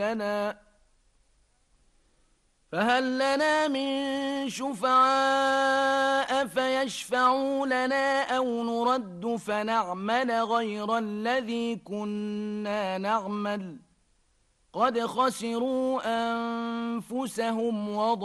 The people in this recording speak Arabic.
لنا فهل لنا من شفعاء فيشفعوا لنا أو نرد فنعمل غير الذي كنا نعمل قد خسروا أنفسهم